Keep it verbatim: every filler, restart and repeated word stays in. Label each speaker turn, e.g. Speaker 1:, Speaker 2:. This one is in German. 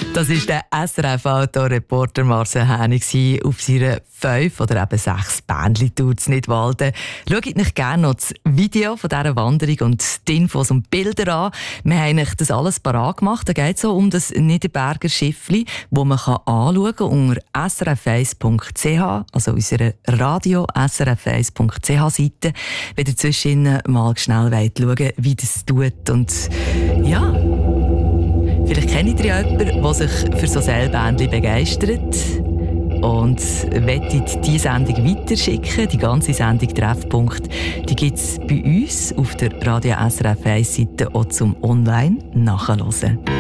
Speaker 1: Das war der S R F-Autoreporter Marcel Häni auf seiner fünf oder eben sechs Bändli-Tour zu Nidwalden. Schaut euch gerne noch das Video von dieser Wanderung und die Infos und Bilder an. Wir haben euch das alles parat gemacht. Da geht es so um das Niederberger Schiffli, das man anschauen kann unter s r f eins punkt c h, also unserer Radio S R F eins punkt c h Seite. Wenn ihr zwischen mal schnell schauen, wie das tut. Und ja, vielleicht kennt ihr ja jemanden, der sich für so Seilbändchen begeistert und möchtet diese Sendung weiterschicken. Die ganze Sendung Treffpunkt, die gibt es bei uns auf der Radio S R F eins Seite auch zum Online nachhören.